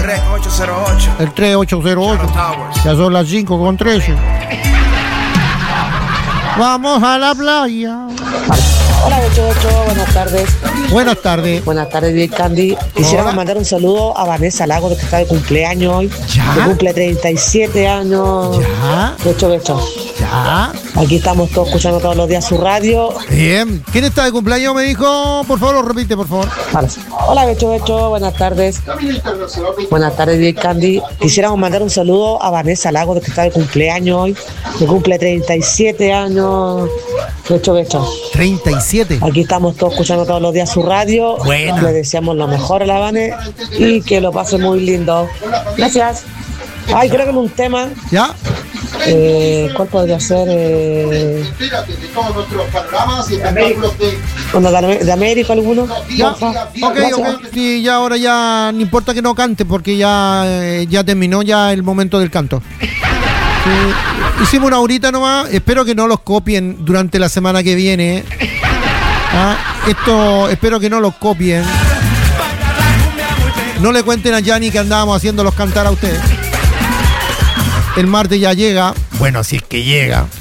3808. El 3808. Ya son las 5:13. Vamos a la playa. Hola, Becho, buenas tardes. Buenas tardes. Buenas tardes, Big Candy. Quisiera mandar un saludo a Vanessa Lago, que está de cumpleaños hoy. ¿Ya? Que cumple 37 años. ¿Ya? Becho. ¿Ya? Aquí estamos todos escuchando todos los días su radio. Bien. ¿Quién está de cumpleaños? Me dijo, por favor, lo repite, por favor. Hola, Becho, buenas tardes. Buenas tardes, Big Candy. Quisiéramos mandar un saludo a Vanessa Lago, que está de cumpleaños hoy. Que cumple 37 años. Becho. 37. Aquí estamos todos escuchando todos los días su radio. Buena. Le deseamos lo mejor a la Vane y que lo pase muy lindo. Gracias. Ay, creo que es un tema. ¿Ya? ¿Cuál podría ser? Espérate, de todos nuestros panoramas y espectáculos ¿De América alguno? Ya. Porfa. Ok. Sí, ya ahora ya no importa que no cante porque ya terminó ya el momento del canto. Sí, hicimos una horita nomás. Espero que no los copien durante la semana que viene. Esto espero que no los copien. No le cuenten a Yanni que andábamos haciéndolos cantar a ustedes. El martes ya llega. Bueno, si es que llega.